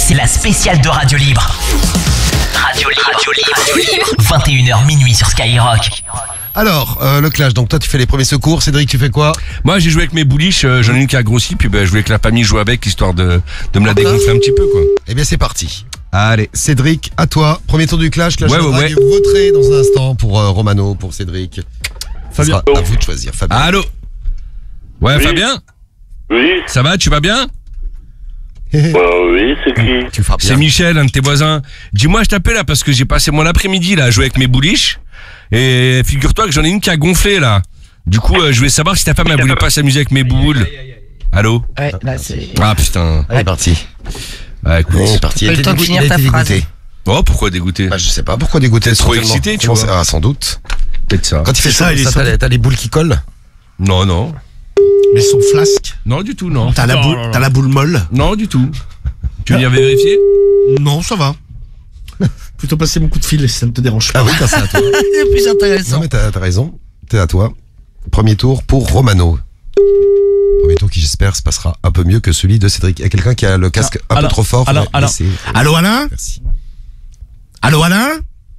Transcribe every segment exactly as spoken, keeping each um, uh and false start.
c'est la spéciale de Radio Libre. Radio Libre, Radio Libre, Radio Libre. vingt et une heures minuit sur Skyrock. Alors, euh, le clash, donc toi tu fais les premiers secours, Cédric tu fais quoi? Moi j'ai joué avec mes bouliches, euh, j'en ai une qui a grossi, puis ben, je voulais que la famille joue avec, histoire de, de me la dégonfler un petit peu quoi. Eh bien c'est parti. Allez, Cédric, à toi. Premier tour du clash, clash ouais, de ouais, drague. ouais. Vous voterez dans un instant pour euh, Romano, pour Cédric. Ça Fabien. sera à vous de choisir, Fabien. Allô? Ouais, Oui. Fabien? Oui, Ça va, tu vas bien? bah oui, c'est qui? Tu feras bien. C'est Michel, un de tes voisins. Dis-moi, je t'appelle là parce que j'ai passé mon après-midi là à jouer avec mes bouliches. Et figure-toi que j'en ai une qui a gonflé là. Du coup, euh, je voulais savoir si ta femme elle voulait pas s'amuser avec mes boules. Allô? Ouais, là c'est. Ah putain. Allez, parti. Ah écoute. C'est parti. Pas Il le était temps de dégoûté, finir il ta était phrase. dégoûté. Oh, pourquoi dégoûté? Bah, je sais pas, pourquoi dégoûté? T'es trop Tellement- excité, tu Comment vois. ça- Ah, sans doute. Peut-être ça. Quand il fait C'est ça, ça, il est ça, sans t'as, t'as les boules qui collent? Non, non. Mais son flasque. Non, du tout, non. T'as la, boule, t'as la boule molle. Non, du tout. Tu veux venir vérifier? Non, ça va. Plutôt passer mon coup de fil si ça ne te dérange pas. Ah oui, bah, c'est à toi. C'est plus Non intéressant. mais t'as, t'as raison, t'es à toi. Premier tour pour Romano. Premier tour qui j'espère se passera un peu mieux que celui de Cédric. Il y a quelqu'un qui a le casque un peu alors, trop fort. alors, faudrait alors. laisser- Allô Alain? Merci. Allô Alain?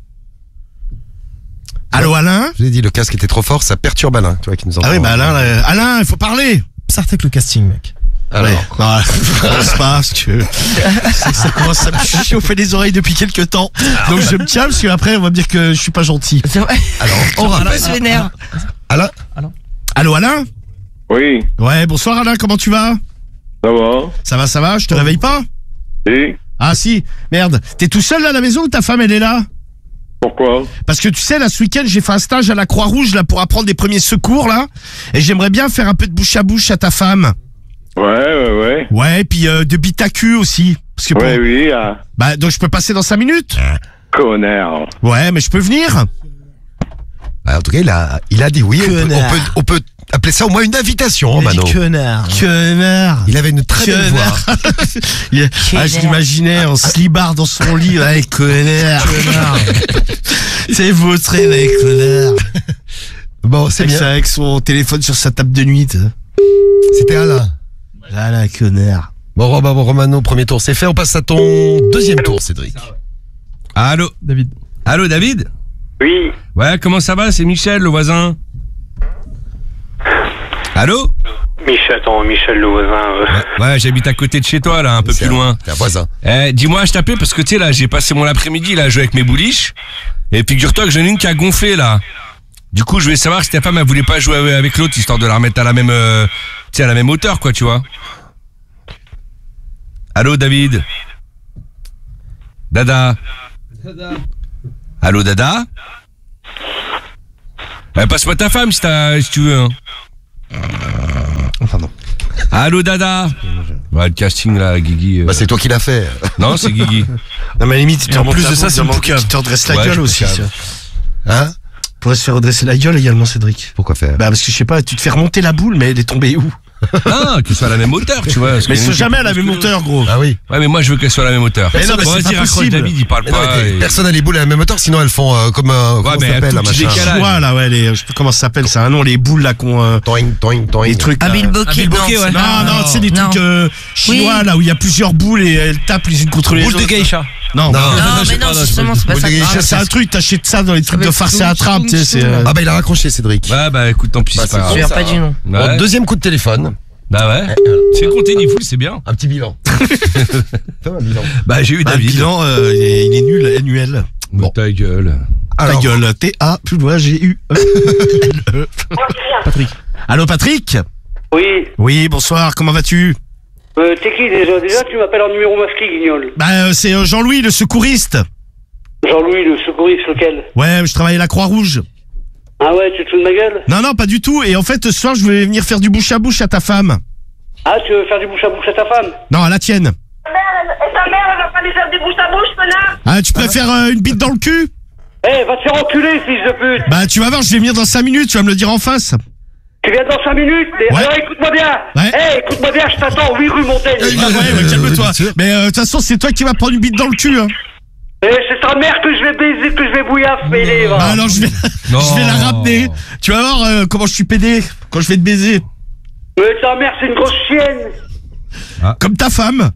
Allô Alain? Je vous ai dit, le casque était trop fort, ça perturbe Alain, tu vois, qui nous entend. Ah oui, bah Alain, là, Alain, il faut parler. Start avec le casting, mec. Alors, Ouais. Non, je pense pas, parce que c'est que ça commence à me chauffer les oreilles depuis quelques temps. Donc je me tiens, parce qu'après, on va me dire que je suis pas gentil. C'est vrai. alors, on On rappelle. se vénère. Alain, Allô Alain? Oui, Ouais, bonsoir Alain, comment tu vas? ça va? Ça va, ça va, je te réveille pas? Et? Ah si, merde. T'es tout seul là à la maison ou ta femme elle est là? Pourquoi? Parce que tu sais, là, ce week-end, j'ai fait un stage à la Croix-Rouge, là, pour apprendre des premiers secours, là. Et j'aimerais bien faire un peu de bouche à bouche à ta femme. Ouais, ouais, ouais. Ouais, et puis euh, de bite à cul aussi. Parce que pour- Ouais, oui, ah, Bah, donc je peux passer dans cinq minutes? connard. Ouais, mais je peux venir? bah, en tout cas, il a, il a dit oui. On peut, on, Connard. peut, on peut appeler ça au moins une invitation, Romano. Connard. Connard. Il avait une très belle voix. Il est- Ah, je l'imaginais en slibard dans son lit. Ouais, connard. Connard. C'est vautré, mec, connard. Bon, c'est Avec, bien. ça, avec son téléphone sur sa table de nuit. tu sais. C'était Alain. Ah là, connard. Bon, Romain, bon, Romano, premier tour, c'est fait. On passe à ton deuxième tour, Cédric. Allô? David. Allô, David? Oui, Ouais, comment ça va? C'est Michel, le voisin. Allô? Michel, attends, Michel le voisin. euh. Ouais, ouais, j'habite à côté de chez toi, là, un peu C'est plus loin. T'es un voisin. Eh, dis-moi, je t'appelais parce que tu sais, là, j'ai passé mon après-midi, là, à jouer avec mes bouliches. Et figure-toi que j'en ai une qui a gonflé, là. Du coup, je voulais savoir si ta femme, elle voulait pas jouer avec l'autre, histoire de la remettre à la même, euh, tu sais, à la même hauteur, quoi, tu vois. Allô, David? Dada? Allô, Dada? Eh, passe-moi ta femme si, t'as- si tu veux, hein. Pardon. Allô, Dada? Ouais, le casting, là, Guigui. euh, Bah, c'est toi qui l'as fait. Non, c'est Guigui. Non, mais à la limite, il te en remonte plus la de ça, boule, c'est une demande poucave. qu'il te redresse la Ouais, gueule je aussi. poucave. ça. Hein? Pourrait se faire redresser la gueule également, Cédric. Pourquoi faire? Bah, parce que je sais pas, tu te fais remonter la boule, mais elle est tombée où? Ah, qu'elle soit à la même hauteur, tu vois. parce Mais qu'il y en a c'est une qui jamais est à la plus même grosse que hauteur, gros. Ah oui. l'autre. Ouais, mais moi, je veux qu'elle soit à la même hauteur. Mais non, mais Bon, c'est vas-y, pas raccroche, possible. David, il parle Mais non, pas. mais et- personne n'a les boules à la même hauteur, sinon elles font euh, comme un. Comment Ouais, mais ça s'appelle, tout un petit machin? décalage. Chinois, là, ouais, les, je sais pas comment ça s'appelle, c'est un nom, les boules, là, qu'on, euh, Toing, toing, toing. les trucs, Un là. bilboquet. bilboquet, non, ouais. c'est Non, pas- non, tu sais, des Non. trucs, euh, chinois, Oui. là, où il y a plusieurs boules et elles tapent les unes contre les Boule autres. de geisha. Non, Non. non. Non, je mais sais non, pas, je sais justement, pas. c'est pas Boule ça. de geisha, Ah, c'est un truc, t'achètes ça dans les trucs Ça de va farce et être attrape, tu sais, c'est, euh, Ah bah, il a raccroché, Cédric. Ouais, bah écoute, tant pis, Bah, c'est pas c'est Je grave. me souviens pas du nom. Bon, Ouais. deuxième coup de téléphone. Bah ouais. Eh, euh, C'est compté ni fou, c'est bien. Un petit bilan. Fais un bilan. Bah j'ai eu bah, le David. bilan, euh, il, est, il est nul, annuel. Bon, ta gueule. Alors, Ta gueule, T A, plus loin, G U E L E. Patrick. Allô, Patrick? Oui, Oui, bonsoir, comment vas-tu? euh, t'es qui déjà? Déjà, tu m'appelles en numéro masqué, guignol. Bah, euh, c'est euh, Jean-Louis, le secouriste. Jean-Louis, le secouriste, lequel? Ouais, je travaille à la Croix-Rouge. Ah ouais, tu te fous de ma gueule? Non, non, pas du tout. Et en fait, ce soir, je vais venir faire du bouche à bouche à ta femme. Ah, tu veux faire du bouche à bouche à ta femme? Non, à la tienne. Ta mère, elle- et ta mère, elle va pas lui faire du bouche à bouche, connard. Ah, tu préfères euh, une bite dans le cul? Eh, va te faire enculer, fils de pute! Bah, tu vas voir, je vais venir dans cinq minutes, tu vas me le dire en face. Tu viens dans cinq minutes? Mais Ouais. alors écoute-moi bien! Ouais. Eh, écoute-moi bien, je t'attends, huit rue Montaigne! Ah ouais, ouais, calme-toi. Mais euh, de toute façon, c'est toi qui vas prendre une bite dans le cul, hein. Eh, c'est ta mère que je vais baiser, que je vais bouillasser, mêlée, va! Bah alors, je vais, Non. je vais la ramener. Tu vas voir euh, comment je suis pédé quand je vais te baiser. Mais ta mère, c'est une grosse chienne! Comme ta femme.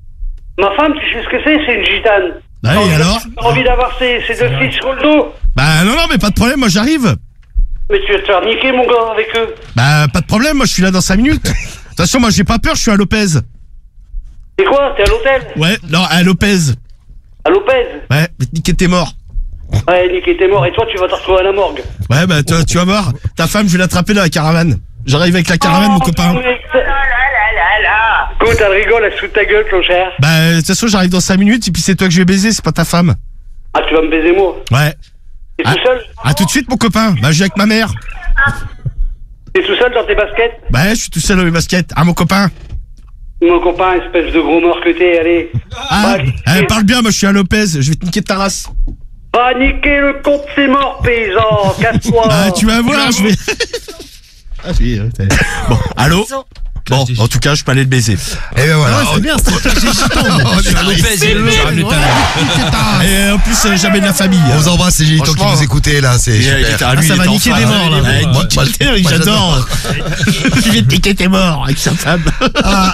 Ma femme, tu sais ce que c'est? C'est une gitane. Ah oui, alors T'as envie d'avoir ses, ses deux fils sur le dos? Bah non, non, mais pas de problème, moi j'arrive. Mais tu vas te faire niquer, mon gars, avec eux. Bah pas de problème, moi je suis là dans cinq minutes. De toute façon, moi j'ai pas peur, je suis à Lopez. C'est quoi? T'es à l'hôtel? Ouais, non, à Lopez. À Lopez? Ouais, mais niquer t'es mort. Ouais, niquer, t'es mort. Et toi, tu vas te retrouver à la morgue. Ouais, bah toi, tu vas voir, ta femme, je vais l'attraper dans la caravane. J'arrive avec la caravane, mon copain. Mais c'est- Écoute, elle rigole, elle se fout de ta gueule, clochard. Bah, de toute façon, j'arrive dans cinq minutes et puis c'est toi que je vais baiser, c'est pas ta femme. Ah, tu vas me baiser, moi? Ouais. T'es Ah. tout seul? À tout de suite, mon copain. Bah, je vais avec ma mère. T'es tout seul dans tes baskets? Bah, je suis tout seul dans mes baskets. Ah, mon copain. Mon copain, espèce de gros mort que t'es, allez. Ah, Va, eh, parle bien, moi je suis à Lopez. Je vais te niquer ta race. va niquer le compte, c'est mort, paysan. Casse-toi. Ah, tu vas voir, je vais. Ah, oui, euh, t'es- bon, allô? Bon, en tout cas, je peux aller le baiser. Et ben voilà. Ah, c'est bien, c'est Et en plus, euh, jamais de la famille. On vous embrasse, c'est Gilito qui Franchement, nous écoutait là, c'est Ah, super. lui, ça il va est en niquer phase. des morts, là. Ouais, Moi, niquer moi, des- moi, j'adore. Je vais te niquer tes morts avec sa femme. Ah,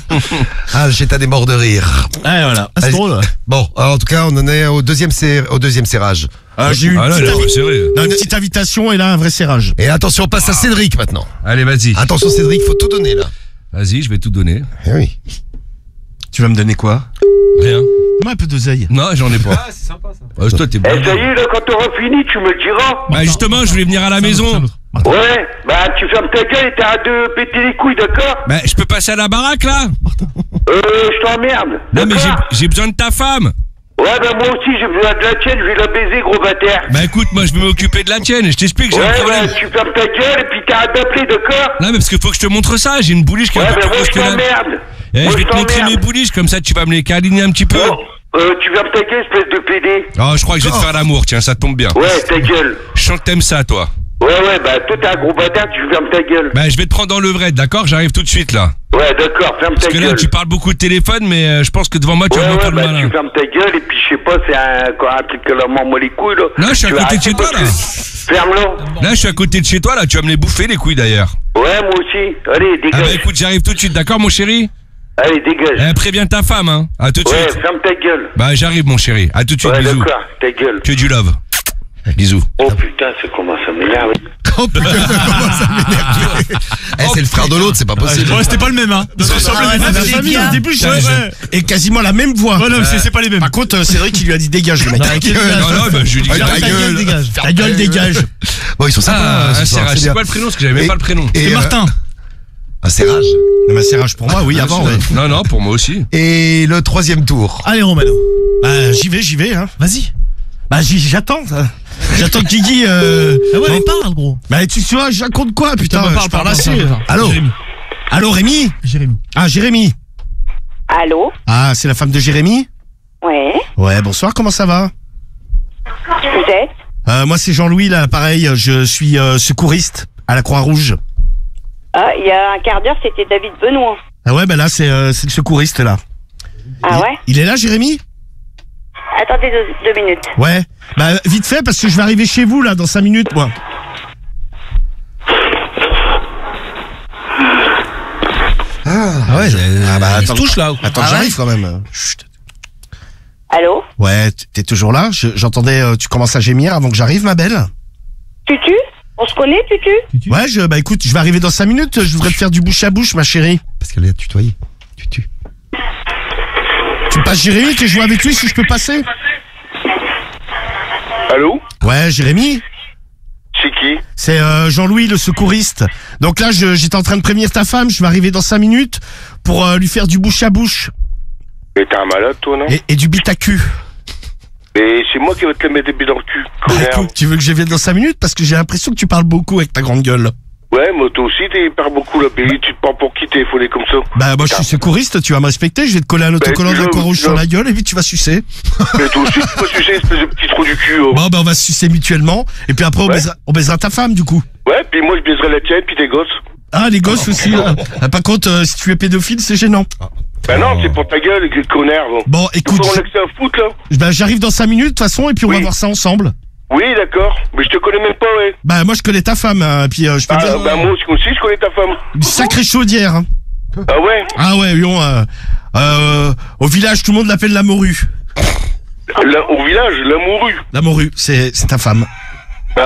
ah j'ai t'as des morts de rire. Ouais, voilà. Ah, c'est Allez. drôle. Bon, alors, en tout cas, on en est au deuxième, serr- au deuxième serrage. Ah, j'ai eu une, Ah là, petite il a invi- pas serré. non, une petite invitation et là, un vrai serrage. Et attention, on passe à Cédric maintenant. Allez, vas-y. Attention, Cédric, faut tout donner là. Vas-y, je vais tout donner. Eh oui. Tu vas me donner quoi? Rien. Moi, un peu d'oseille. Non, j'en ai pas. Ah, c'est sympa ça. toi, t'es Eh, bien. ça y est, là, quand t'auras fini, tu me le diras. Bah, justement, je voulais venir à la maison. Ouais, bah, tu fermes ta gueule et t'arrêtes de péter les couilles, d'accord? Bah, je peux passer à la baraque là? Euh, je t'emmerde. Non, mais d'accord? j'ai j'ai besoin de ta femme. Ouais, bah, moi aussi, j'ai besoin de la tienne, je vais la baiser, gros bâtard. Bah, écoute, moi, je vais m'occuper de la tienne. Je t'explique, j'ai un Ouais, problème. bah, tu fermes ta gueule et puis t'arrêtes d'appeler, d'accord? Non, mais parce qu'il faut que je te montre ça. J'ai une bouliche qui est Ouais, un peu bah, plus moi, grosse je que la. t'emmerde. Eh, Moi, je vais je te montrer t'emmerde. mes bouliches, comme ça tu vas me les câliner un petit peu. Bon, euh, tu fermes ta gueule, espèce de pédé. Oh, je crois que je vais te faire l'amour, tiens, ça tombe bien. Ouais, ta gueule. Je sens que t'aimes ça, toi. Ouais, ouais, bah, toi, t'es un gros bâtard, tu fermes ta gueule. Bah, je vais te prendre dans le vrai, d'accord? J'arrive tout de suite là. Ouais, d'accord, ferme Parce ta que gueule. là, tu parles beaucoup de téléphone, mais euh, je pense que devant moi, tu Ouais, vas me ouais, faire le bah, malin. tu fermes ta gueule et puis, je sais pas, c'est un, quoi, un truc que la maman, moi, les couilles, là. Non, je suis à Tu vas côté de chez arrêter toi, là. parce que- Ferme-le. Là, je suis à côté de chez toi, là, tu vas me les bouffer, les couilles d'ailleurs. Ouais, moi aussi. Allez, Ah bah dégage. écoute, j'arrive tout de suite, d'accord, mon chéri? Allez, dégage. Eh, préviens ta femme, hein. À tout de Ouais, suite. ferme ta gueule. Bah, j'arrive, mon chéri. À tout de suite, Ouais, bisous. d'accord, ta gueule. Que du love. Bisous. Oh putain, ça commence à m'énerver. Oh putain, comment ça m'énerve. Eh, c'est le frère de l'autre, c'est pas possible. Ouais, c'était pas le même, hein. Ils se ressemblent Ah, les mêmes. c'est La famille, bien. au début, je Ouais, ouais. Et quasiment la même voix. Ouais, non, mais c'est c'est pas les mêmes. Par contre, euh, Cédric, il lui a dit dégage, le mec. Ta gueule. Non, non, bah, je lui dis que Ah, j'arrive. ta gueule, dégage. Ta gueule dégage. Bon, ils sont sympas. Ah, euh, un ce soir, serrage. C'est bien. quoi le prénom? Parce que j'avais même Et- pas le prénom. et, euh, Martin. Un serrage. Mais c'est rage pour moi, oui, avant, ouais. Non, non, pour moi aussi. Et le troisième tour. Allez, Romano. Bah, j'y vais, j'y vais, hein. Vas-y. Bah, j'y- j'attends. ça. J'attends que Guigui, euh. Ah ouais, bon. mais parle, gros. Bah, tu tu vois, je raconte quoi, putain, Putain, bah, je parle, parle parle, assez. parle, parle. Allô? Jérémy. Allô, Rémi? Jérémy. Ah, Jérémy. Allô? Ah, c'est la femme de Jérémy? Ouais. Ouais, bonsoir, comment ça va? Vous êtes? Euh, moi, c'est Jean-Louis, là, pareil, je suis euh, secouriste à la Croix-Rouge. Ah, il y a un quart d'heure, c'était David Benoît. Ah ouais, bah là, c'est euh, c'est le secouriste, là. Ah Il- ouais? Il est là, Jérémy? Attendez deux, deux minutes. Ouais. Bah, vite fait, parce que je vais arriver chez vous, là, dans cinq minutes, moi. Ah ouais. Ah bah, attends. touche, là. Attends, Ah ouais j'arrive quand même. Chut. Allô? Ouais, t- t'es toujours là? Je- J'entendais, euh, tu commences à gémir avant que j'arrive, ma belle? Tutu? On se connaît, Tutu? Ouais, je, bah écoute, je vais arriver dans cinq minutes, je voudrais te faire du bouche à bouche, ma chérie. Parce qu'elle est tutoyée. Tu tues. Tu passes Jérémy, tu joues avec lui si je peux passer? Allô? Ouais, Jérémy? C'est qui? C'est euh, Jean-Louis, le secouriste. Donc là, je- j'étais en train de prévenir ta femme, je vais arriver dans cinq minutes pour euh, lui faire du bouche à bouche Mais t'es un malade, toi, non? et, et du bite à cul. Et c'est moi qui vais te mettre des billes dans le cul, Bah, connard. écoute, tu veux que je vienne dans cinq minutes parce que j'ai l'impression que tu parles beaucoup avec ta grande gueule. Ouais, moi, toi aussi, t'es parles beaucoup, là. Mais tu te prends pour qui, téléphoné comme ça? Bah moi je suis secouriste, tu vas me respecter, je vais te coller un autocollant tu de la veux, Croix-Rouge tu sur veux. la gueule et puis tu vas sucer. Mais toi aussi, tu peux sucer, espèce de petit trou du cul, oh. Bon bah on va se sucer mutuellement et puis après on, Ouais. baisera, on baisera ta femme du coup. Ouais, puis moi, je baiserai la tienne, puis tes gosses. Ah les gosses aussi là. Ah, par contre euh, si tu es pédophile c'est gênant. Bah non, c'est pour ta gueule, que connard, bon. Bon écoute, Faut qu'on ait que ça à foutre, là. bah, j'arrive dans cinq minutes de toute façon et puis on va Oui. voir ça ensemble. Oui, d'accord. Mais je te connais même pas, ouais. Bah moi je connais ta femme hein, et puis euh, je peux Ah, te dire bah moi aussi, je connais ta femme. une sacrée chaudière. Hein. Ah ouais? Ah ouais, Lyon, euh, euh, au village, tout le monde l'appelle la morue. Là, au village, la morue. La morue, c'est c'est ta femme.